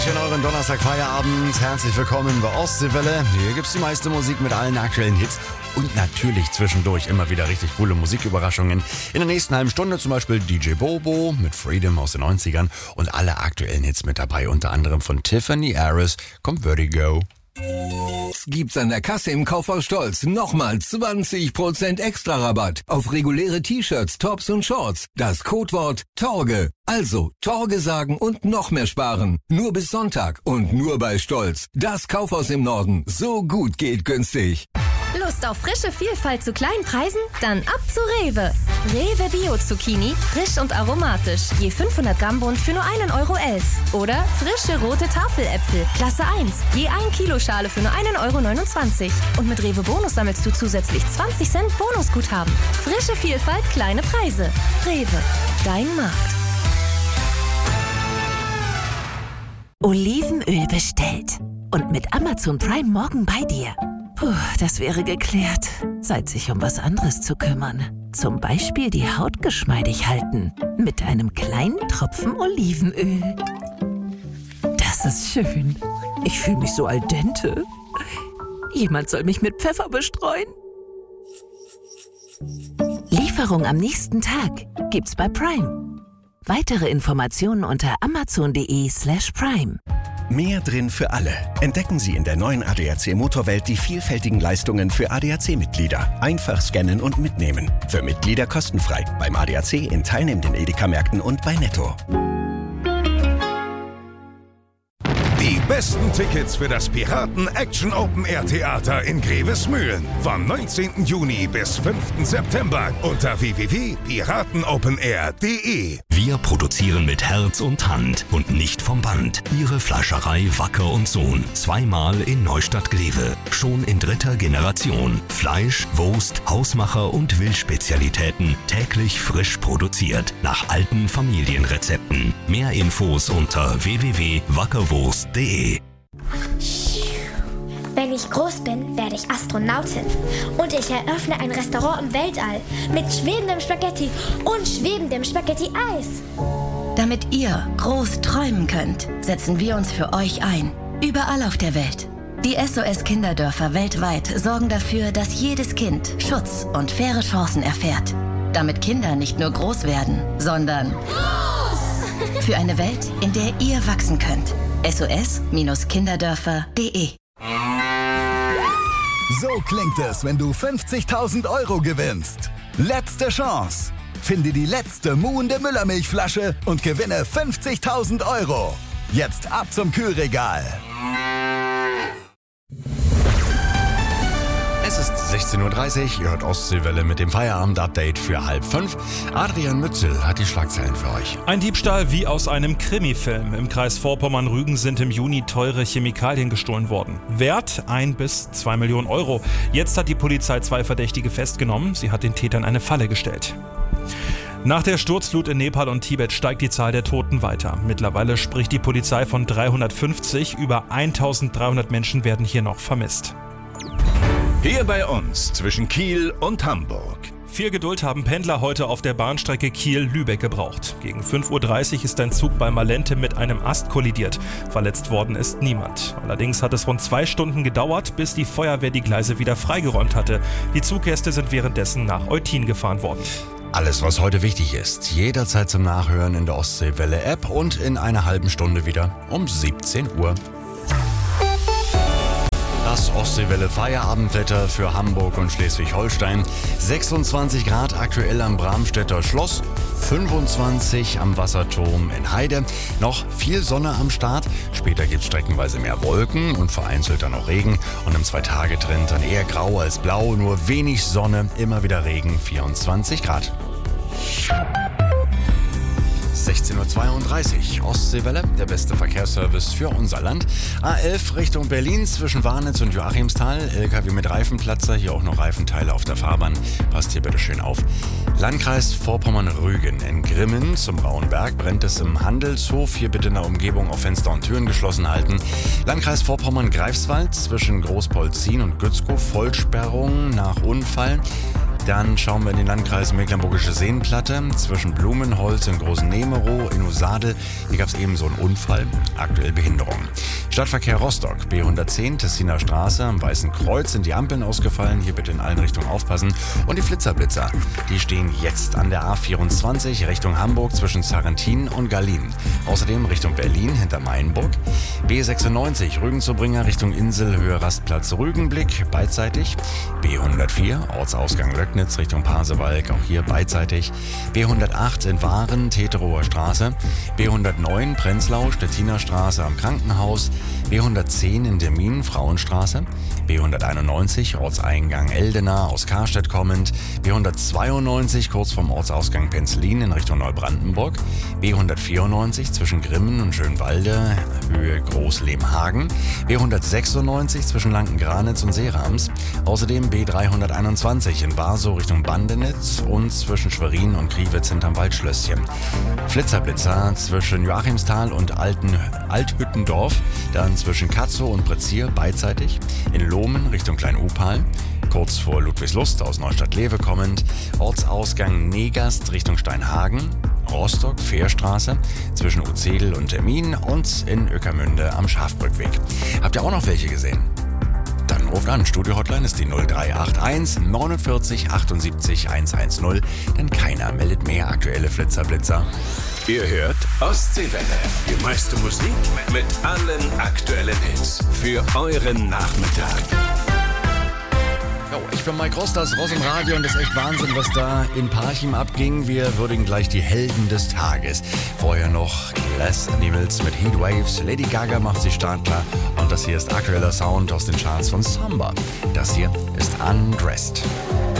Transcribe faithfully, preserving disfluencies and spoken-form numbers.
Schönen euren Donnerstag-Feierabend. Herzlich willkommen bei Ostseewelle. Hier gibt's die meiste Musik mit allen aktuellen Hits. Und natürlich zwischendurch immer wieder richtig coole Musiküberraschungen. In der nächsten halben Stunde zum Beispiel D J Bobo mit Freedom aus den neunzigern und alle aktuellen Hits mit dabei. Unter anderem von Tiffany Harris kommt Vertigo. Gibt's an der Kasse im Kaufhaus Stolz nochmal zwanzig Prozent extra Rabatt auf reguläre T-Shirts, Tops und Shorts. Das Codewort Torge. Also Torge sagen und noch mehr sparen. Nur bis Sonntag und nur bei Stolz. Das Kaufhaus im Norden. So gut geht günstig. Lust auf frische Vielfalt zu kleinen Preisen? Dann ab zu Rewe. Rewe Bio Zucchini, frisch und aromatisch. Je fünfhundert Gramm Bund für nur einen Euro elf. Oder frische rote Tafeläpfel, Klasse eins. Je ein Kilo Schale für nur einen Euro neunundzwanzig. Und mit Rewe Bonus sammelst du zusätzlich zwanzig Cent Bonusguthaben. Frische Vielfalt, kleine Preise. Rewe, dein Markt. Olivenöl bestellt. Und mit Amazon Prime morgen bei dir. Puh, das wäre geklärt. Zeit, sich um was anderes zu kümmern. Zum Beispiel die Haut geschmeidig halten. Mit einem kleinen Tropfen Olivenöl. Das ist schön. Ich fühle mich so al dente. Jemand soll mich mit Pfeffer bestreuen. Lieferung am nächsten Tag gibt's bei Prime. Weitere Informationen unter amazon.de slash prime. Mehr drin für alle. Entdecken Sie in der neuen A D A C Motorwelt die vielfältigen Leistungen für A D A C-Mitglieder. Einfach scannen und mitnehmen. Für Mitglieder kostenfrei. Beim A D A C in teilnehmenden Edeka-Märkten und bei Netto. Die besten Tickets für das Piraten Action Open Air Theater in Grevesmühlen. Vom neunzehnten Juni bis fünften September unter w w w punkt piratenopenair punkt de. Wir produzieren mit Herz und Hand und nicht vom Band. Ihre Fleischerei Wacker und Sohn. Zweimal in Neustadt-Grewe. Schon in dritter Generation. Fleisch, Wurst, Hausmacher und Wildspezialitäten. Täglich frisch produziert. Nach alten Familienrezepten. Mehr Infos unter w w w punkt wackerwurst punkt de. Wenn ich groß bin, werde ich Astronautin. Und ich eröffne ein Restaurant im Weltall mit schwebendem Spaghetti und schwebendem Spaghetti-Eis. Damit ihr groß träumen könnt, setzen wir uns für euch ein. Überall auf der Welt. Die S O S-Kinderdörfer weltweit sorgen dafür, dass jedes Kind Schutz und faire Chancen erfährt. Damit Kinder nicht nur groß werden, sondern groß! Für eine Welt, in der ihr wachsen könnt. S O S Kinderdörfer punkt de. So klingt es, wenn du fünfzigtausend Euro gewinnst. Letzte Chance. Finde die letzte muhende Müllermilchflasche und gewinne fünfzigtausend Euro. Jetzt ab zum Kühlregal. Es ist sechzehn Uhr dreißig, ihr hört Ostseewelle mit dem Feierabend-Update für halb fünf. Adrian Mützel hat die Schlagzeilen für euch. Ein Diebstahl wie aus einem Krimi-Film. Im Kreis Vorpommern-Rügen sind im Juni teure Chemikalien gestohlen worden. Wert ein bis zwei Millionen Euro. Jetzt hat die Polizei zwei Verdächtige festgenommen. Sie hat den Tätern eine Falle gestellt. Nach der Sturzflut in Nepal und Tibet steigt die Zahl der Toten weiter. Mittlerweile spricht die Polizei von dreihundertfünfzig. Über eintausenddreihundert Menschen werden hier noch vermisst. Hier bei uns zwischen Kiel und Hamburg. Viel Geduld haben Pendler heute auf der Bahnstrecke Kiel-Lübeck gebraucht. Gegen fünf Uhr dreißig ist ein Zug bei Malente mit einem Ast kollidiert. Verletzt worden ist niemand. Allerdings hat es rund zwei Stunden gedauert, bis die Feuerwehr die Gleise wieder freigeräumt hatte. Die Zuggäste sind währenddessen nach Eutin gefahren worden. Alles, was heute wichtig ist, jederzeit zum Nachhören in der Ostseewelle-App und in einer halben Stunde wieder um siebzehn Uhr. Das Ostseewelle Feierabendwetter für Hamburg und Schleswig-Holstein. sechsundzwanzig Grad aktuell am Bramstädter Schloss, fünfundzwanzig am Wasserturm in Heide. Noch viel Sonne am Start. Später gibt es streckenweise mehr Wolken und vereinzelt dann auch Regen. Und im Zwei-Tage-Trend dann eher grau als blau, nur wenig Sonne, immer wieder Regen, vierundzwanzig Grad. sechzehn Uhr zweiunddreißig, Ostseewelle, der beste Verkehrsservice für unser Land. A elf Richtung Berlin zwischen Warnitz und Joachimsthal. L K W mit Reifenplatzer, hier auch noch Reifenteile auf der Fahrbahn. Passt hier bitte schön auf. Landkreis Vorpommern-Rügen. In Grimmen zum Rauenberg brennt es im Handelshof. Hier bitte in der Umgebung auf Fenster und Türen geschlossen halten. Landkreis Vorpommern-Greifswald zwischen Großpolzin und Gützkow. Vollsperrung nach Unfall. Dann schauen wir in den Landkreis Mecklenburgische Seenplatte. Zwischen Blumenholz und Großen Nemerow in Usade. Hier gab es eben so einen Unfall. Aktuell Behinderung. Stadtverkehr Rostock. B hundertzehn, Tessiner Straße. Am Weißen Kreuz sind die Ampeln ausgefallen. Hier bitte in allen Richtungen aufpassen. Und die Flitzerblitzer. Die stehen jetzt an der A vierundzwanzig Richtung Hamburg zwischen Sarrentin und Gallin. Außerdem Richtung Berlin hinter Mainburg. B sechsundneunzig Rügen-Zurbringer Richtung Insel, Höhe Rastplatz Rügenblick, beidseitig. B hundertvier Ortsausgang Löcknitz Richtung Pasewalk, auch hier beidseitig. B hundertacht in Waren, Teterower Straße. B hundertneun Prenzlau, Stettiner Straße am Krankenhaus. B hundertzehn in Demmin, Frauenstraße. B hunderteinundneunzig Ortseingang Eldena aus Karstedt kommend. B hundertzweiundneunzig kurz vom Ortsausgang Penzlin in Richtung Neubrandenburg. B hundertvierundneunzig zwischen Grimmen und Schönwalde, Höhe Großlehmhagen. B hundertsechsundneunzig zwischen Lanken-Granitz und Seerams. Außerdem B dreihunderteinundzwanzig in Barsow Richtung Bandenitz und zwischen Schwerin und Kriwitz hinterm Waldschlösschen. Flitzerblitzer zwischen Joachimsthal und Alten, Althüttendorf. Dann zwischen Katzow und Brezier beidseitig. In Lohmen Richtung Klein-Upal. Kurz vor Ludwigslust aus Neustadt-Lewe kommend. Ortsausgang Negast Richtung Steinhagen. Rostock, Fährstraße, zwischen Uzedel und Termin und in Ueckermünde am Schafbrückweg. Habt ihr auch noch welche gesehen? Dann ruft an. Studio-Hotline ist die null drei acht eins neunundvierzig achtundsiebzig hundertzehn, denn keiner meldet mehr aktuelle Flitzerblitzer. Ihr hört Ostseewelle. Die meiste Musik mit allen aktuellen Hits für euren Nachmittag. Jo, ich bin Mike Ross, das Ross im Radio und das ist echt Wahnsinn, was da in Parchim abging. Wir würdigen gleich die Helden des Tages. Vorher noch Glass Animals mit Heatwaves, Lady Gaga macht sich startklar und das hier ist aktueller Sound aus den Charts von Samba. Das hier ist Undressed.